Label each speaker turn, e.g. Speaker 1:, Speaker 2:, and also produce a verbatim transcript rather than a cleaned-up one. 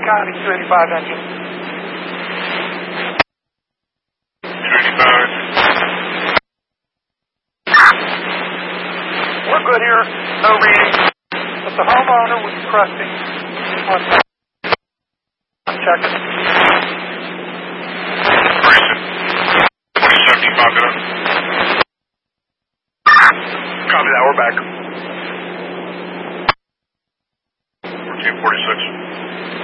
Speaker 1: Copy, two eighty-five engine.
Speaker 2: two eighty-five.
Speaker 1: We're good here, no reading. But the homeowner was requesting one second. I'm checking.
Speaker 2: twenty seventy-five, good. Copy that, we're back. fourteen forty-six.